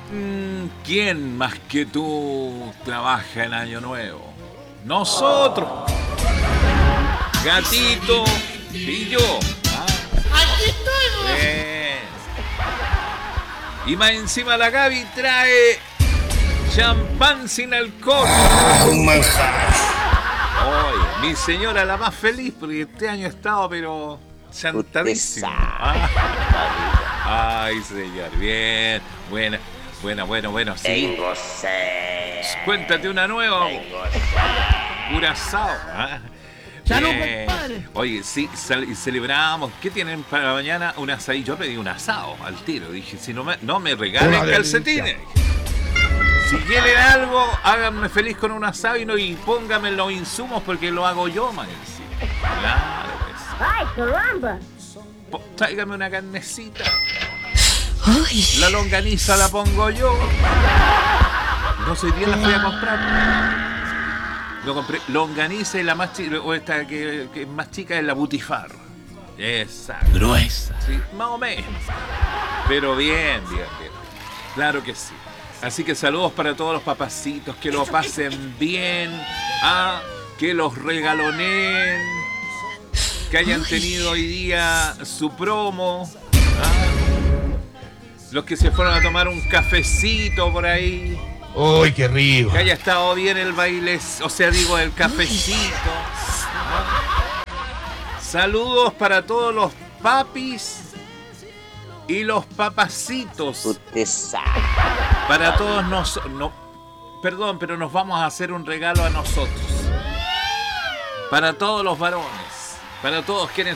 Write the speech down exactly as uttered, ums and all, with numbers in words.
Mm, ¿Quién más que tú trabaja en Año Nuevo? Nosotros, Gatito y yo. ¿Ah? Aquí estoy, Bien. Y más encima la Gaby trae champán sin alcohol. Un manjar. Oye, mi señora la más feliz porque este año ha estado pero chantadísima. Ah. Ay, señor, bien, buena, buena, bueno, bueno, sí. Tengo sed. Cuéntate una nueva. Tengo sed. Curazao. ¿Ah? Salud, Bien. compadre. Oye, sí, sal- celebramos. ¿Qué tienen para mañana? Un asado. Yo pedí un asado al tiro. Dije, si no me, no me regalen Una calcetines. Si quieren algo, háganme feliz con un asado y, no, y pónganme los insumos porque lo hago yo, man. Sí. Claro que sí. ¡Ay, caramba! Po- Tráigame una carnecita. Ay, La longaniza la pongo yo. No sé, día la fui a comprar. Lo compré. Longaniza y la más chica, o esta que, que es más chica es la Butifarra. Exacto. Gruesa. Sí, más o menos. Pero bien, bien, bien. Claro que sí. Así que saludos para todos los papacitos, que lo pasen bien, ah, que los regaloneen, que hayan tenido hoy día su promo, ah, los que se fueron a tomar un cafecito por ahí, ¡Uy, qué rico! que haya estado bien el baile, o sea, digo, el cafecito. Ah. Saludos para todos los papis y los papacitos. Usted sabe. Para todos nosotros. No, perdón, pero nos vamos a hacer un regalo a nosotros. Para todos los varones. Para todos quienes